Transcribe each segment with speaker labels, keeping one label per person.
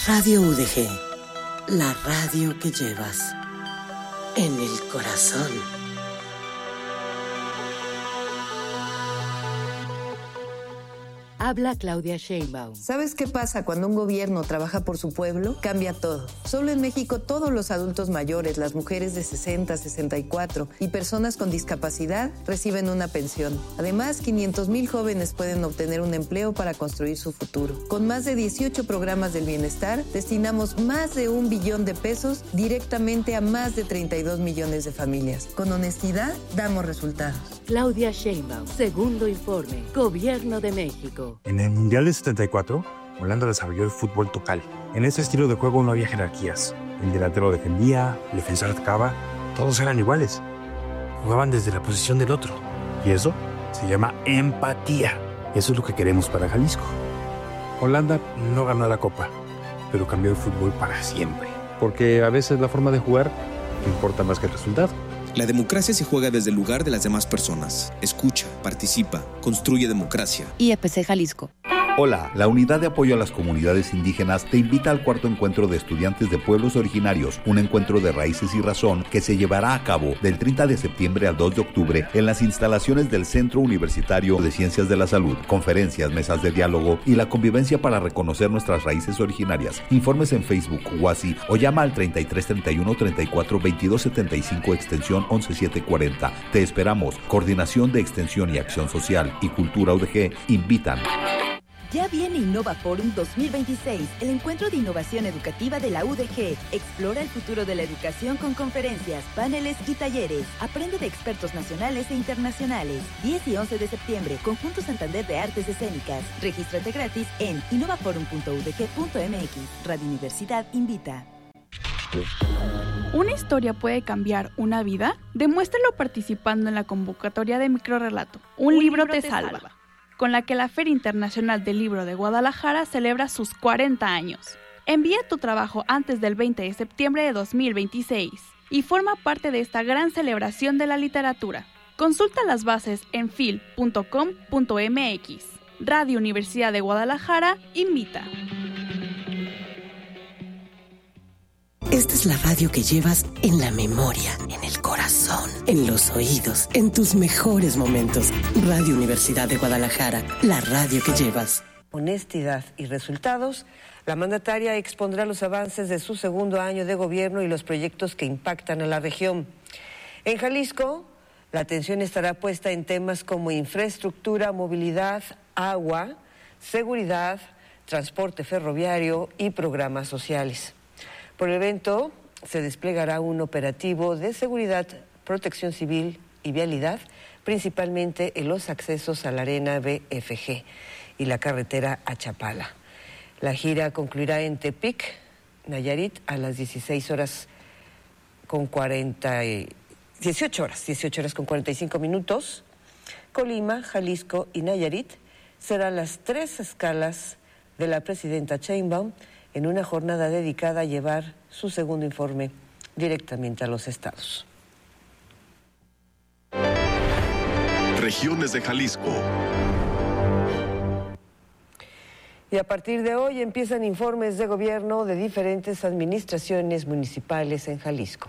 Speaker 1: Radio UDG, la radio que llevas en el corazón.
Speaker 2: Habla Claudia Sheinbaum.
Speaker 3: ¿Sabes qué pasa cuando un gobierno trabaja por su pueblo? Cambia todo. Solo en México todos los adultos mayores, las mujeres de 60, 64 y personas con discapacidad reciben una pensión. Además, 500,000 jóvenes pueden obtener un empleo para construir su futuro. Con más de 18 programas del bienestar, destinamos más de 1 billón de pesos directamente a más de 32 millones de familias. Con honestidad, damos resultados.
Speaker 2: Claudia Sheinbaum, segundo informe, Gobierno de México.
Speaker 4: En el Mundial de 74, Holanda desarrolló el fútbol total. En ese estilo de juego no había jerarquías. El delantero defendía, el defensor atacaba, todos eran iguales. Jugaban desde la posición del otro. Y eso se llama empatía. Eso es lo que queremos para Jalisco. Holanda no ganó la Copa, pero cambió el fútbol para siempre. Porque a veces la forma de jugar importa más que el resultado.
Speaker 5: La democracia se juega desde el lugar de las demás personas. Escucha, participa, construye democracia.
Speaker 6: IEPC Jalisco.
Speaker 7: Hola, la Unidad de Apoyo a las Comunidades Indígenas te invita al 4º encuentro de estudiantes de pueblos originarios, un encuentro de raíces y razón que se llevará a cabo del 30 de septiembre al 2 de octubre en las instalaciones del Centro Universitario de Ciencias de la Salud, conferencias, mesas de diálogo y la convivencia para reconocer nuestras raíces originarias. Informes en Facebook, WhatsApp o llama al 33 31 34 22 75 extensión 11740. Te esperamos. Coordinación de Extensión y Acción Social y Cultura UDG invitan.
Speaker 8: Ya viene Innova Forum 2026, el encuentro de innovación educativa de la UDG. Explora el futuro de la educación con conferencias, paneles y talleres. Aprende de expertos nacionales e internacionales. 10 y 11 de septiembre, Conjunto Santander de Artes Escénicas. Regístrate gratis en innovaforum.udg.mx. Radio Universidad invita.
Speaker 9: ¿Una historia puede cambiar una vida? Demuéstralo participando en la convocatoria de microrrelato. Un libro te salva, con la que la Feria Internacional del Libro de Guadalajara celebra sus 40 años. Envía tu trabajo antes del 20 de septiembre de 2026 y forma parte de esta gran celebración de la literatura. Consulta las bases en fil.com.mx. Radio Universidad de Guadalajara invita.
Speaker 1: Esta es la radio que llevas en la memoria, en el corazón, en los oídos, en tus mejores momentos. Radio Universidad de Guadalajara, la radio que llevas.
Speaker 10: Honestidad y resultados, la mandataria expondrá los avances de su segundo año de gobierno y los proyectos que impactan a la región. En Jalisco, la atención estará puesta en temas como infraestructura, movilidad, agua, seguridad, transporte ferroviario y programas sociales. Por el evento se desplegará un operativo de seguridad, protección civil y vialidad, principalmente en los accesos a la arena BFG y la carretera a Chapala. La gira concluirá en Tepic, Nayarit, a las 18 horas con 45 minutos. Colima, Jalisco y Nayarit serán las 3 escalas de la presidenta Sheinbaum en una jornada dedicada a llevar su segundo informe directamente a los estados.
Speaker 11: Regiones de Jalisco.
Speaker 10: Y a partir de hoy empiezan informes de gobierno de diferentes administraciones municipales en Jalisco.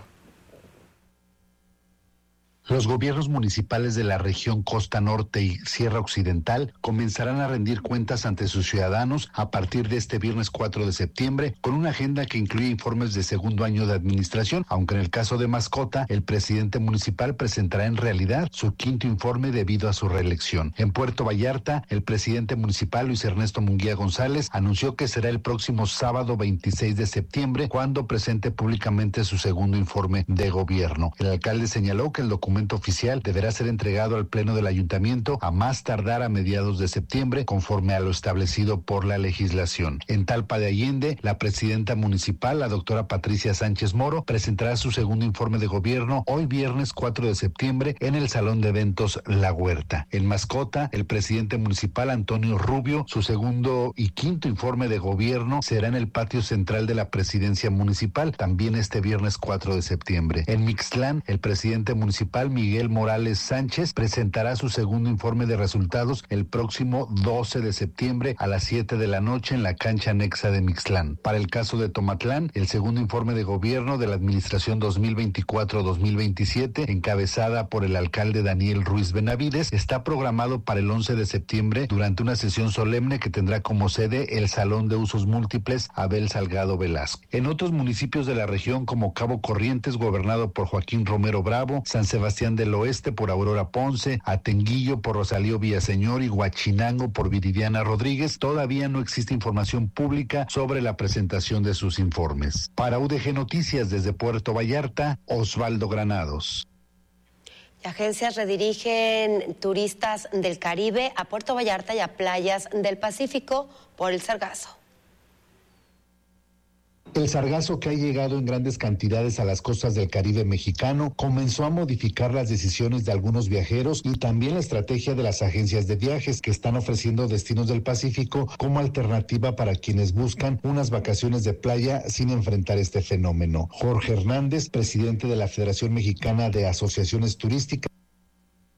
Speaker 12: Los gobiernos municipales de la región Costa Norte y Sierra Occidental comenzarán a rendir cuentas ante sus ciudadanos a partir de este viernes 4 de septiembre, con una agenda que incluye informes de segundo año de administración, aunque en el caso de Mascota, el presidente municipal presentará en realidad su 5º informe debido a su reelección. En Puerto Vallarta, el presidente municipal Luis Ernesto Munguía González anunció que será el próximo sábado 26 de septiembre cuando presente públicamente su segundo informe de gobierno. El alcalde señaló que el documento oficial deberá ser entregado al Pleno del Ayuntamiento a más tardar a mediados de septiembre, conforme a lo establecido por la legislación. En Talpa de Allende, la presidenta municipal, la doctora Patricia Sánchez Moro, presentará su segundo informe de gobierno hoy viernes 4 de septiembre en el Salón de Eventos La Huerta. En Mascota, el presidente municipal Antonio Rubio, su segundo y 5º informe de gobierno será en el patio central de la presidencia municipal, también este viernes 4 de septiembre. En Mixtlán, el presidente municipal municipal Miguel Morales Sánchez presentará su segundo informe de resultados el próximo 12 de septiembre a las 7 de la noche en la cancha anexa de Mixtlán. Para el caso de Tomatlán, el segundo informe de gobierno de la administración 2024-2027, encabezada por el alcalde Daniel Ruiz Benavides, está programado para el 11 de septiembre durante una sesión solemne que tendrá como sede el Salón de Usos Múltiples Abel Salgado Velasco. En otros municipios de la región como Cabo Corrientes, gobernado por Joaquín Romero Bravo, San Sebastián del Oeste por Aurora Ponce, Atenguillo por Rosalío Villaseñor y Huachinango por Viridiana Rodríguez, todavía no existe información pública sobre la presentación de sus informes. Para UDG Noticias desde Puerto Vallarta, Osvaldo Granados.
Speaker 6: Agencias redirigen turistas del Caribe a Puerto Vallarta y a playas del Pacífico por el sargazo.
Speaker 12: El sargazo, que ha llegado en grandes cantidades a las costas del Caribe mexicano, comenzó a modificar las decisiones de algunos viajeros y también la estrategia de las agencias de viajes, que están ofreciendo destinos del Pacífico como alternativa para quienes buscan unas vacaciones de playa sin enfrentar este fenómeno. Jorge Hernández, presidente de la Federación Mexicana de Asociaciones Turísticas,